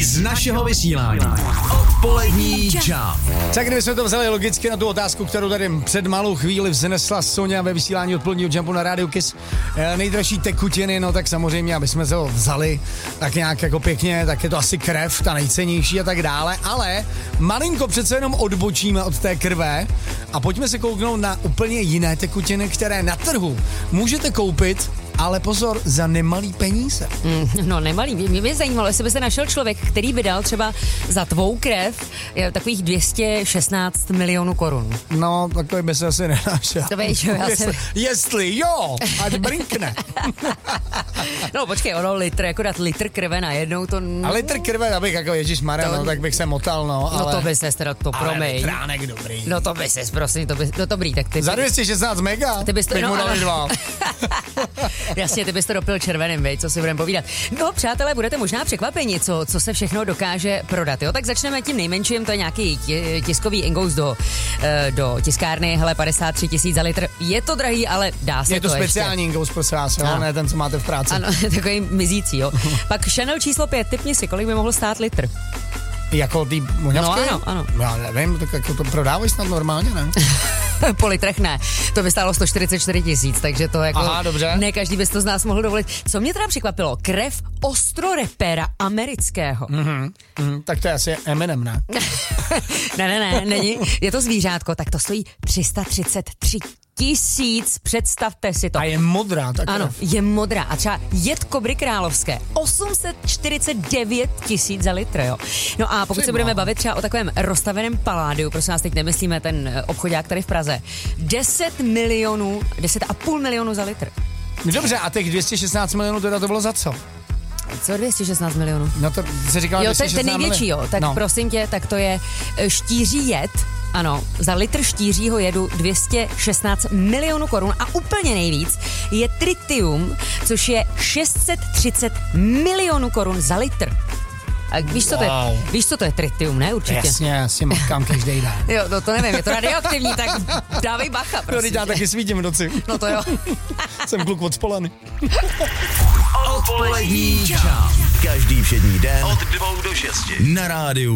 z našeho vysílání. Odpolední část. Tak kdybychom to vzali logicky na tu otázku, kterou tady před malou chvíli vznesla Sonja ve vysílání odpoledního jumpu na Radio Kiss. Nejdražší tekutiny, no tak samozřejmě, aby jsme se ho vzali tak nějak jako pěkně, tak je to asi krev, ta nejcennější a tak dále, ale malinko přece jenom odbočíme od té krve a pojďme se kouknout na úplně jiné tekutiny, které na trhu můžete koupit, ale pozor, za nemalý peníze. No nemalý, mě by zajímalo, jestli by se našel člověk, který by dal třeba za tvou krev takových 216 milionů korun. No, takový by se asi nenašel. To víš, Jestli jo, ať brinkne. No počkej, ono litr, jako dát litr krve najednou, to... A litr krve, abych jako ježišmarja, no, tak bych se motal, no, ale... No to by ses teda, to promiň. Ale litránek dobrý. No to by ses, prosím, no dobrý, tak ty... Za 216 mega? Ty bys to... Bych mu dali 2. Jasně, ty bys to dopil červeným, vej, co si budeme povídat. No, přátelé, budete možná překvapeni, co se všechno dokáže prodat, jo? Tak začneme tím nejmenším, to je nějaký tiskový ingous do tiskárny, hele, 53 000 za litr. Je to drahý, ale dá se to. Je to speciální ingous, prosím vás, jo? Ne ten, co máte v práci. Ano, takový mizící, jo. Pak Chanel číslo 5, tipni si, kolik by mohl stát litr. Jako ty muňavky? No, ano. Já nevím, tak jako to prodávají snad normálně, ne? Po litrech ne, to by stálo 144 000, takže to jako... Aha, dobře. Ne každý by to z nás mohl dovolit. Co mě teda překvapilo, krev ostrorepera amerického. Tak to je asi Eminem, ne? ne, není. Je to zvířátko, tak to stojí 333 000, představte si to. A je modrá, tak. Ano, je modrá. A třeba jed kobry královské, 849 000 za litr, jo. No a pokud se budeme bavit třeba o takovém rozstaveném paládiu, prosím nás, teď nemyslíme ten obchodák tady v Praze, 10,5 milionu za litr. Dobře, a těch 216 milionů teda to bylo za co? Co 216 milionů? No to se říkalo 216 ten největší, jo. Tak prosím tě, tak to je štíří jed. Ano, za litr štířího jedu 216 milionů korun a úplně nejvíc je tritium, což je 630 milionů korun za litr. A víš, co to je tritium, ne? Určitě. Jasně, já si matkám každý den. Jo, no to nevím, je to radioaktivní, tak dávej bacha, prosím. Já taky svítím v noci. No to jo. Jsem kluk od Spolany. Odpolední část. Každý všední den od 2 do 6 na rádiu